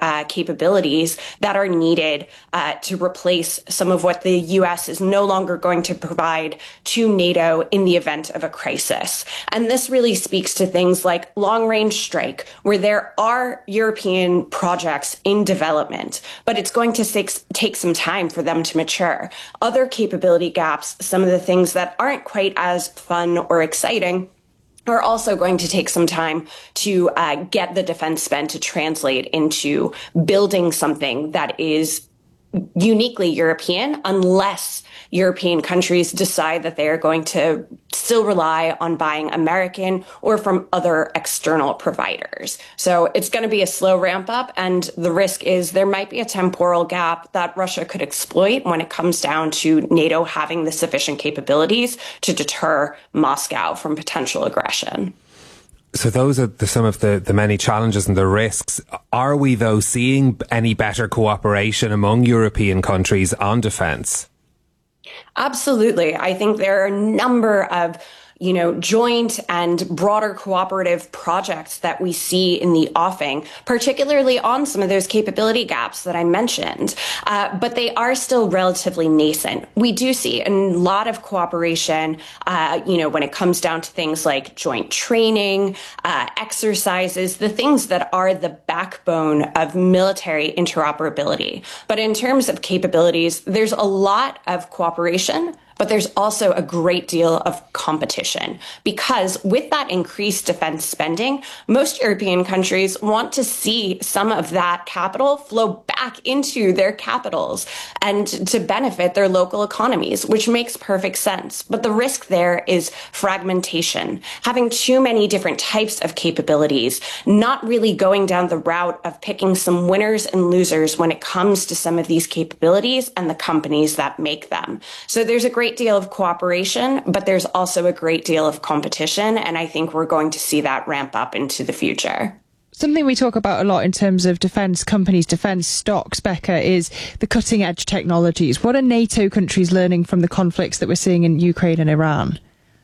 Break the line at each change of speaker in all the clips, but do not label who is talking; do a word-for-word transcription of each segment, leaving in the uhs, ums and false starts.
uh, capabilities that are needed uh, to replace some of what the U S is no longer going to provide to NATO in the event of a crisis. And this really speaks to things like long-range strike, where there are European projects in development, but it's going to take, take some time for them to mature. Other capability gaps, some of the things that aren't quite as fun or exciting, are also going to take some time to uh, get the defense spend to translate into building something that is uniquely European, unless European countries decide that they are going to still rely on buying American or from other external providers. So it's going to be a slow ramp up, and the risk is there might be a temporal gap that Russia could exploit when it comes down to NATO having the sufficient capabilities to deter Moscow from potential aggression.
So those are the, some of the, the many challenges and the risks. Are we, though, seeing any better cooperation among European countries on defence?
Absolutely. I think there are a number of you know, joint and broader cooperative projects that we see in the offing, particularly on some of those capability gaps that I mentioned. Uh, but they are still relatively nascent. We do see a lot of cooperation, uh, you know, when it comes down to things like joint training, uh, exercises, the things that are the backbone of military interoperability. But in terms of capabilities, there's a lot of cooperation, but there's also a great deal of competition, because with that increased defense spending, most European countries want to see some of that capital flow back into their capitals and to benefit their local economies, which makes perfect sense. But the risk there is fragmentation, having too many different types of capabilities, not really going down the route of picking some winners and losers when it comes to some of these capabilities and the companies that make them. So there's a great great deal of cooperation, but there's also a great deal of competition. And I think we're going to see that ramp up into the future.
Something we talk about a lot in terms of defence companies, defence stocks, Becca, is the cutting edge technologies. What are NATO countries learning from the conflicts that we're seeing in Ukraine and Iran?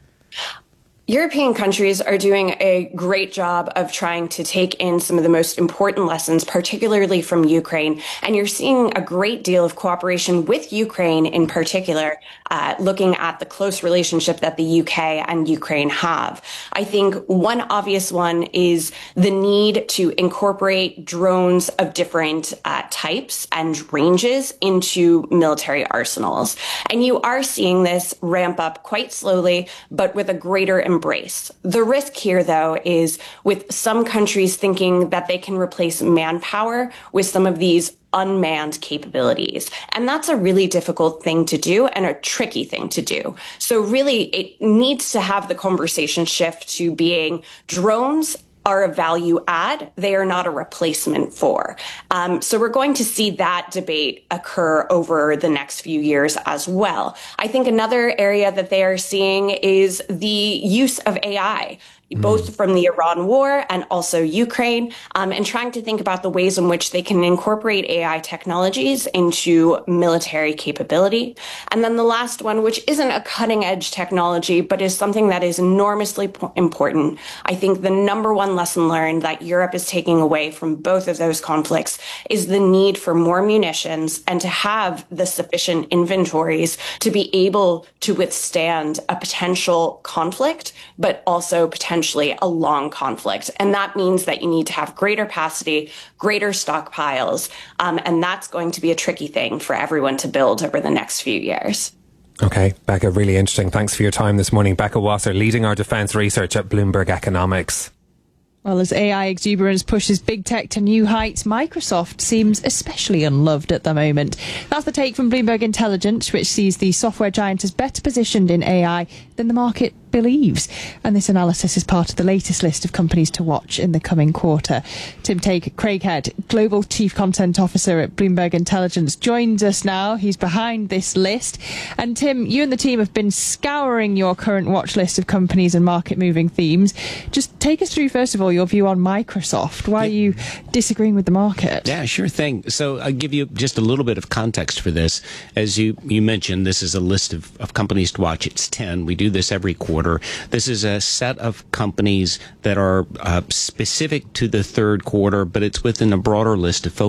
European countries are doing a great job of trying to take in some of the most important lessons, particularly from Ukraine. And you're seeing a great deal of cooperation with Ukraine in particular, uh, looking at the close relationship that the U K and Ukraine have. I think one obvious one is the need to incorporate drones of different uh, types and ranges into military arsenals. And you are seeing this ramp up quite slowly, but with a greater embrace. The risk here, though, is with some countries thinking that they can replace manpower with some of these unmanned capabilities. And that's a really difficult thing to do and a tricky thing to do. So really, it needs to have the conversation shift to being drones are a value add. They are not a replacement for. Um, so we're going to see that debate occur over the next few years as well. I think another area that they are seeing is the use of A I, both from the Iran war and also Ukraine, um, and trying to think about the ways in which they can incorporate A I technologies into military capability. And then the last one, which isn't a cutting edge technology, but is something that is enormously po- important. I think the number one lesson learned that Europe is taking away from both of those conflicts is the need for more munitions and to have the sufficient inventories to be able to withstand a potential conflict, but also potentially a long conflict. And that means that you need to have greater capacity, greater stockpiles. Um, and that's going to be a tricky thing for everyone to build over the next few years.
Okay, Becca, really interesting. Thanks for your time this morning. Becca Wasser, leading our defence research at Bloomberg Economics.
Well, as A I exuberance pushes big tech to new heights, Microsoft seems especially unloved at the moment. That's the take from Bloomberg Intelligence, which sees the software giant as better positioned in A I than the market believes. And this analysis is part of the latest list of companies to watch in the coming quarter. Tim Take Craighead, Global Chief Content Officer at Bloomberg Intelligence, joins us now. He's behind this list. And Tim, you and the team have been scouring your current watch list of companies and market-moving themes. Just take us through, first of all, your view on Microsoft. Why are you disagreeing with the market?
Yeah, sure thing. So I'll give you just a little bit of context for this. As you, you mentioned, this is a list of, of companies to watch. It's ten. We do this every quarter. This is a set of companies that are uh, specific to the third quarter, but it's within a broader list of focus